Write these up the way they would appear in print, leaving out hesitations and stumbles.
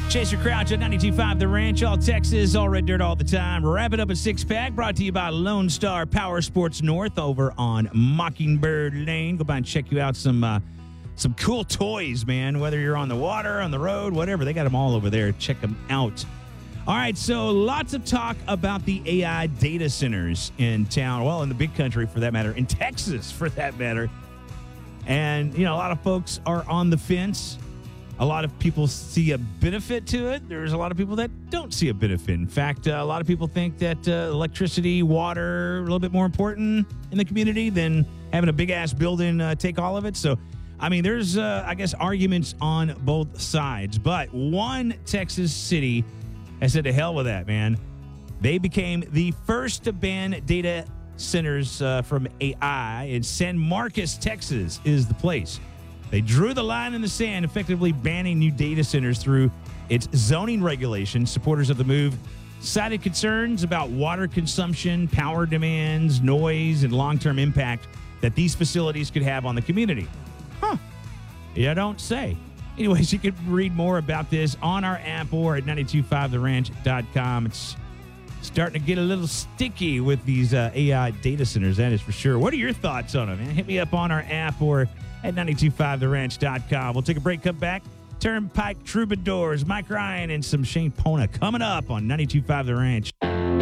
Chaser Crouch at 92.5 The Ranch, all Texas, all red dirt all the time. Wrap it up a six-pack brought to you by Lone Star Power Sports North over on Mockingbird Lane. Go by and check you out some cool toys, man, whether you're on the water, on the road, whatever. They got them all over there. Check them out. All right, so lots of talk about the AI data centers in town, well, in the big country for that matter, in Texas for that matter. And, a lot of folks are on the fence. A lot of people see a benefit to it. There's a lot of people that don't see a benefit. In fact, a lot of people think that electricity, water, a little bit more important in the community than having a big-ass building take all of it. So, there's, arguments on both sides. But one Texas city has said to hell with that, man. They became the first to ban data centers from AI. In San Marcos, Texas is the place. They drew the line in the sand, effectively banning new data centers through its zoning regulations. Supporters of the move cited concerns about water consumption, power demands, noise, and long-term impact that these facilities could have on the community. You don't say. Anyways, you can read more about this on our app or at 925theranch.com. It's starting to get a little sticky with these AI data centers, that is for sure. What are your thoughts on it, man? Hit me up on our app or at 925theranch.com. We'll take a break, come back. Turnpike Troubadours, Mike Ryan, and some Shane Pona coming up on 925 The Ranch.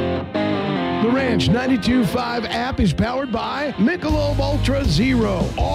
The Ranch 92.5 app is powered by Michelob Ultra Zero.